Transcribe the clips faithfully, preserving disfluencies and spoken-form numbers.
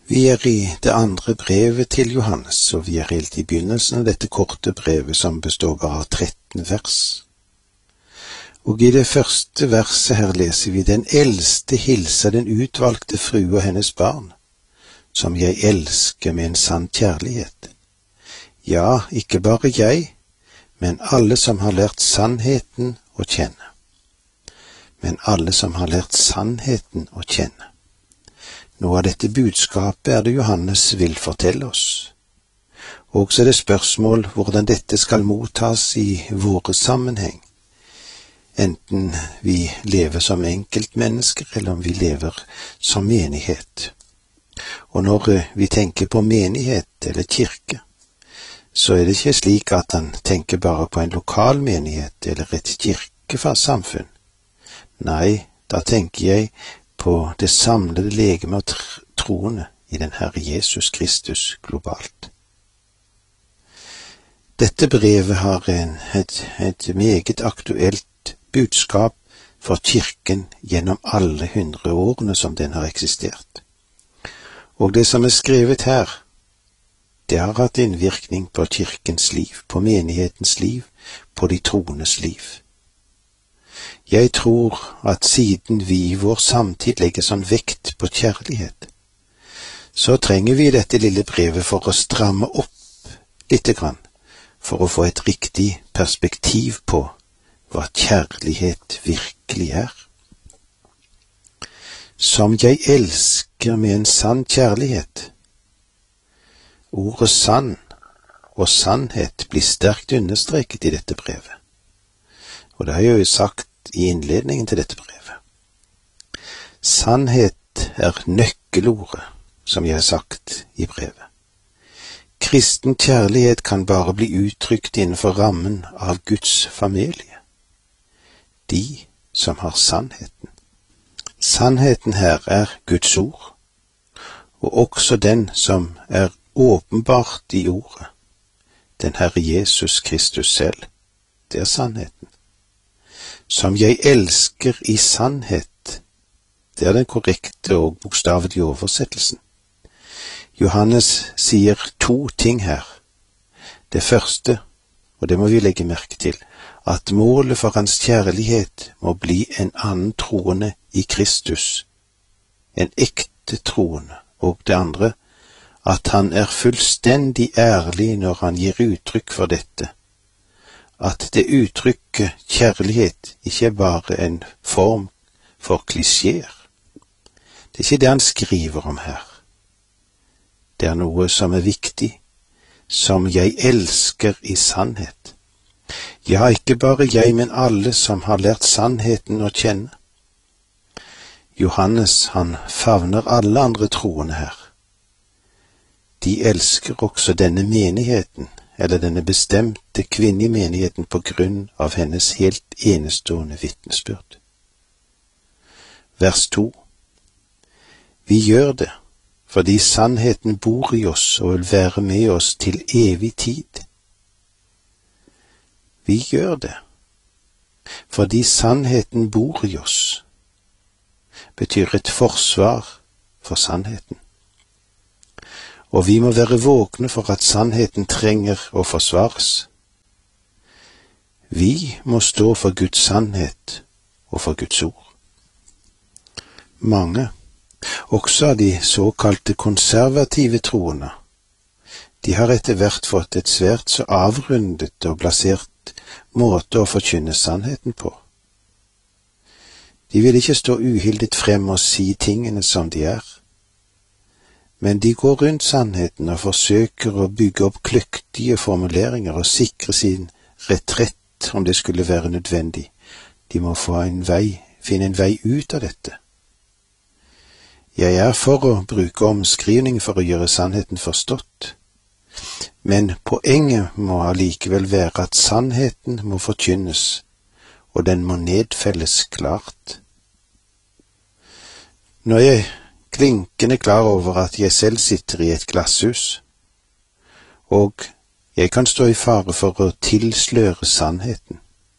Vi er i det andre brevet til Johannes, og vi er helt i begynnelsen av dette korte brevet som består bare av tretten vers. Og i det første verset her leser vi: Den eldste hilser den utvalgte frue og hennes barn, som jeg elsker med en sann kjærlighet. Ja, ikke bare jeg, men alle som har lært sannheten å kjenne. Men alle som har lært sannheten å kjenne. Noe av dette budskapet er det Johannes vil fortelle oss. Og så er det spørsmål hvordan dette skal mottas i våre sammenheng, enten vi lever som enkeltmennesker eller om vi lever som menighet. Og når vi tenker på menighet eller kirke, så er det ikke slik at han tenker bare på en lokal menighet eller et kirkesamfunn. Nei, da tenker jeg på det samlede legeme og troende i den Herre Jesus Kristus globalt. Dette brevet har en, et, et meget aktuelt budskap for kirken gjennom alle hundre årene som den har eksistert. Og det som er skrevet her, det har hatt innvirkning på kirkens liv, på menighetens liv, på de troendes liv. Jeg tror at siden vi i vår samtid legger sånn vekt på kjærlighet, så trenger vi dette lille brevet for å stramme opp lite grann, for å få et riktig perspektiv på hva kjærlighet virkelig er. Som jeg elsker med en sann kjærlighet. Ordet sann og sannhet blir sterkt understreket i dette brevet. Og det har jeg jo sagt i innledningen til dette brevet. Sannhet er nøkkelordet, som jeg har sagt i brevet. Kristen kjærlighet kan bare bli uttrykt innenfor rammen av Guds familie. De som har sannheten. Sannheten her er Guds ord, og også den som er åpenbart i ordet, den Herre Jesus Kristus selv. Det er sannheten. Som jeg elsker i sannhet, det er den korrekte og bokstavelige oversettelsen. Johannes sier to ting her. Det første, og det må vi legge merke til, at målet for hans kjærlighet må bli en annen troende i Kristus, en ekte troende, og det andre, at han er fullstendig ærlig når han gir uttrykk for dette, at det uttrykket kjærlighet ikke er bare en form for klisjeer. Det er ikke det han skriver om her. Det er noe som er viktig, som jeg elsker i sannhet. Ja, ikke bare jeg, men alle som har lært sannheten å kjenne. Johannes, han favner alle andre troende her. De elsker også denne menigheten, eller denne bestemte kvinne i menigheten på grunn av hennes helt enestående vitnesbyrd. Vers to. Vi gjør det, fordi sannheten bor i oss og vil være med oss til evig tid. Vi gjør det, fordi sannheten bor i oss, betyr et forsvar for sannheten. Og vi må være våkne for at sannheten trenger å forsvares. Vi må stå for Guds sannhet og for Guds ord. Mange, også av de såkalte konservative troende, de har etter hvert fått et svært så avrundet og blasert måte å forkynne sannheten på. De vil ikke stå uhildet frem og si tingene som de er. Men de går rundt sannheten og forsøker å bygge opp kløktige formuleringer og sikre sin retrett om det skulle være nødvendig. De må få en vei, finne en vei ut av dette. Jeg er for å bruke omskrivning for å gjøre sannheten forstått, men poenget må allikevel være at sannheten må forkynnes, og den må nedfelles klart. Når jeg klinkende klar over at jeg selv sitter i et glasshus, og jeg kan stå i fare for å tilsløre sannheten.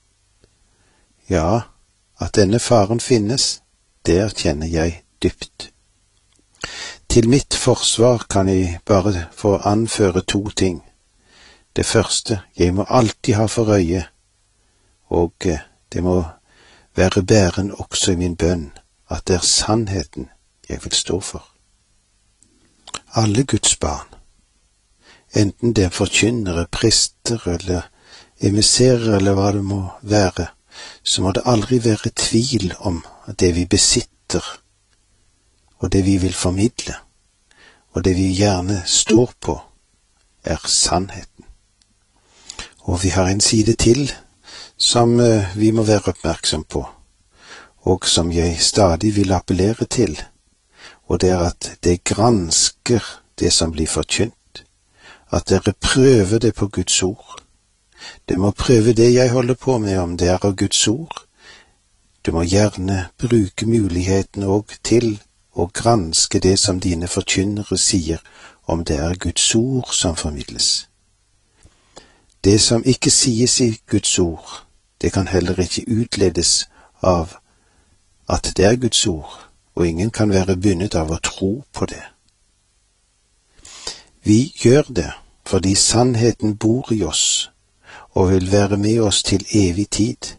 Ja, at denne faren finnes, det erkjenner jeg dypt. Til mitt forsvar kan jeg bare få anføre to ting. Det første, jeg må alltid ha for øye, og det må være bæren også i min bønn, at det er sannheten jeg vil stå for. Alle Guds barn, enten det er forkynnere, prester eller emisserer eller hva det må være, så må det aldri være tvil om at det vi besitter, og det vi vil formidle, og det vi gjerne står på, er sannheten. Og vi har en side til som vi må være oppmerksom på, og som jeg stadig vil appellere til, og det er at det gransker det som blir forkynt, at dere prøver det på Guds ord. Du må prøve det jeg holder på med, om det er av Guds ord. Du må gjerne bruke muligheten og til å granske det som dine forkynnere sier, om det er Guds ord som formidles. Det som ikke sies i Guds ord, det kan heller ikke utledes av at det er Guds ord, og ingen kan være bundet av å tro på det. Vi gjør det fordi sannheten bor i oss, og vil være med oss til evig tid.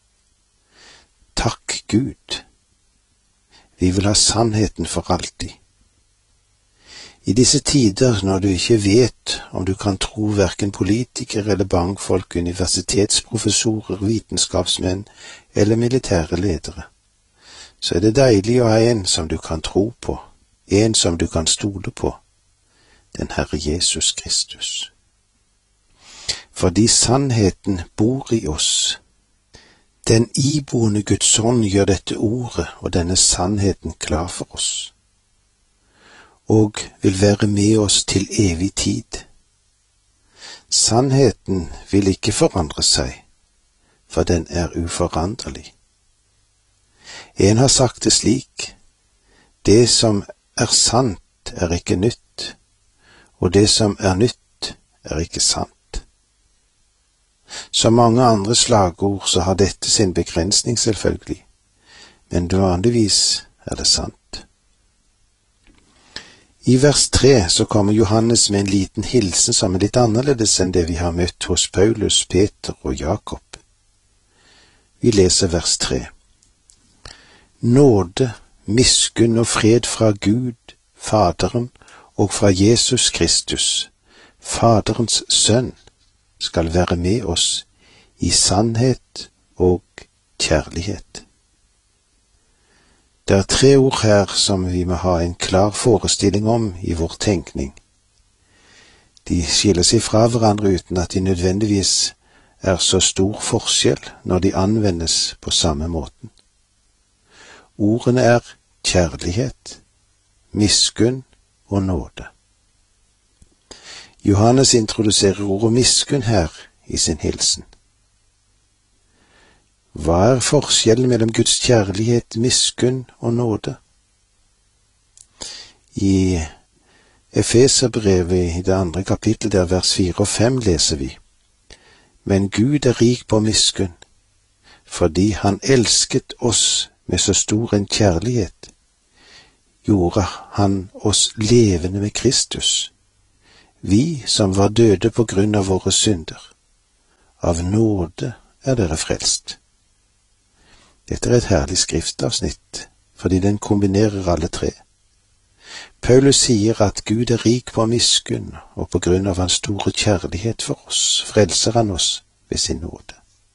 Takk Gud. Vi vil ha sannheten for alltid. I disse tider, når du ikke vet om du kan tro hverken politikere eller bankfolk, universitetsprofessorer, vitenskapsmenn eller militære ledere, så er det deilig å ha en som du kan tro på, en som du kan stole på, den Herre Jesus Kristus. Fordi sannheten bor i oss. Den iboende Guds ånd gjør dette ordet og denne sannheten klar for oss, og vil være med oss til evig tid. Sannheten vil ikke forandre seg, for den er uforanderlig. En har sagt det slik: det som er sant er ikke nytt, og det som er nytt er ikke sant. Som mange andre slagord så har dette sin begrensning selvfølgelig, men vanligvis er det sant. I vers tre så kommer Johannes med en liten hilsen som er litt annerledes enn det vi har møtt hos Paulus, Peter og Jakob. Vi leser vers tre. Nåde, miskunn og fred fra Gud, Faderen, og fra Jesus Kristus, Faderens sønn, skal være med oss i sannhet og kjærlighet. Det er tre ord her som vi må ha en klar forestilling om i vår tenkning. De skiller seg fra hverandre uten at de nødvendigvis er så stor forskjell når de anvendes på samme måten. Ordene er kjærlighet, miskunn og nåde. Johannes introduserer ordet miskunn her i sin hilsen. Hva er forskjellen mellom Guds kjærlighet, miskunn og nåde? I Efeserbrevet i det andre kapittel, der vers fire og fem, leser vi: Men Gud er rik på miskunn, fordi han elsket oss med så stor en kjærlighet, gjorde han oss levende med Kristus, vi som var døde på grunn av våre synder. Av nåde er dere frelst. Dette er et herlig skriftavsnitt, fordi den kombinerer alle tre. Paulus sier at Gud er rik på miskunn, og på grunn av hans store kjærlighet for oss, frelser han oss ved sin nåde.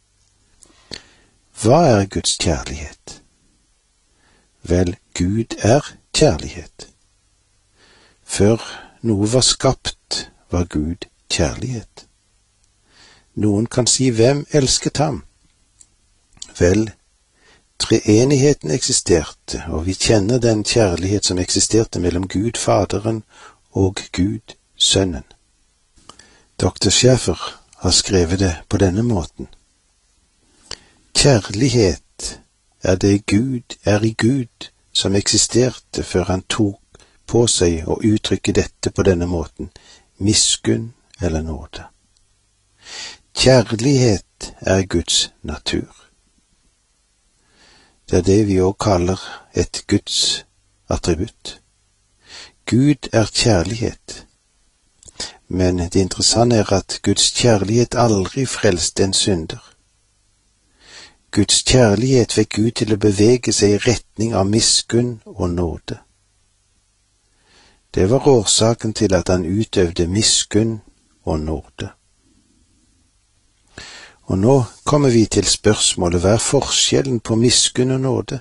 Hva er Guds kjærlighet? Vel, Gud er kjærlighet. Før noe var skapt, var Gud kjærlighet. Noen kan si, hvem elsket ham? Vel, treenigheten eksisterte, og vi kjenner den kjærlighet som eksisterte mellom Gud Faderen og Gud Sønnen. doktor Schäfer har skrevet det på denne måten: Kjærlighet er det Gud er i Gud som eksisterte før han tok på seg å uttrykke dette på denne måten, miskunn eller nåde. Kjærlighet er Guds natur. Det er det vi også kaller et Guds attributt. Gud er kjærlighet, men det interessante er at Guds kjærlighet aldri frelste en synder. Guds kjærlighet fikk Gud til å bevege seg i retning av miskunn og nåde. Det var årsaken til at han utøvde miskunn og nåde. Og nå kommer vi til spørsmålet, hva er forskjellen på miskunn og nåde?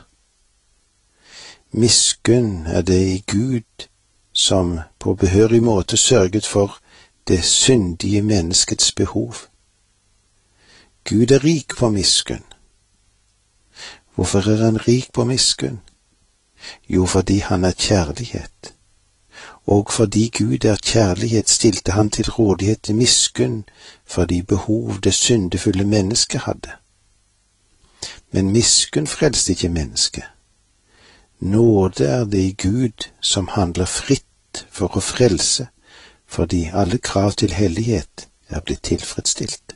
Miskunn er det i Gud som på behørig måte sørget for det syndige menneskets behov. Gud er rik på miskunn. Hvorfor er han rik på miskunn? Jo, fordi han er kjærlighet. Og fordi Gud er kjærlighet, stilte han til rådighet til miskunn for de behov det syndefulle mennesket hadde. Men miskunn frelste ikke mennesket. Nåde er det i Gud som handler fritt for å frelse, fordi alle krav til hellighet er blitt tilfredsstilt.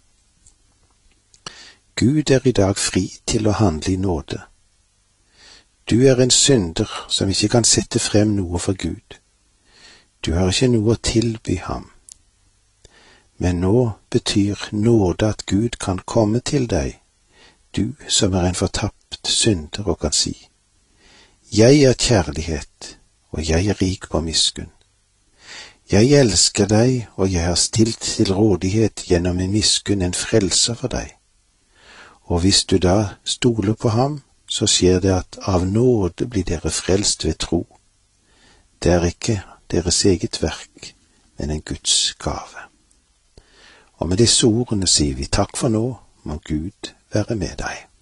Gud er i dag fri til å handle i nåde. Du er en synder som ikke kan sette frem noe for Gud. Du har ikke noe å tilby ham. Men nå betyr nåde at Gud kan komme til deg, du som er en fortapt synder, og kan si: Jeg er kjærlighet, og jeg er rik på miskunn. Jeg elsker deg, og jeg har stilt til rådighet gjennom min miskunn en frelser for deg. Og hvis du da stoler på ham, så skjer det at av nåde blir dere frelst ved tro. Det er ikke deres eget verk, men en Guds gave. Og med disse ordene sier vi takk for nå, må Gud være med deg.